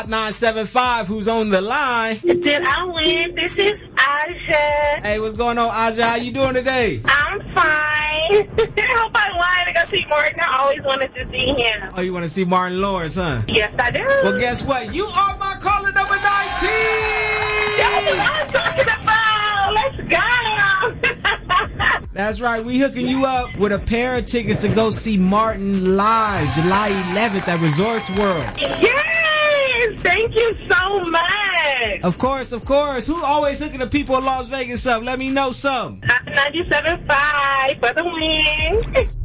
975, who's on the line? Did I win? This is Aja. Hey, what's going on, Aja? How you doing today? I'm fine. I hope I won to go see Martin. I always wanted to see him. Oh, you want to see Martin Lawrence, huh? Yes, I do. Well, guess what? You are my caller number 19! That's what I'm talking about. Let's go. That's right. We hooking you up with a pair of tickets to go see Martin live July 11th at Resorts World. Yes! Thank you so much. Of course, of course. Who always hooking the people in Las Vegas up? Let me know some. 97.5 for the win.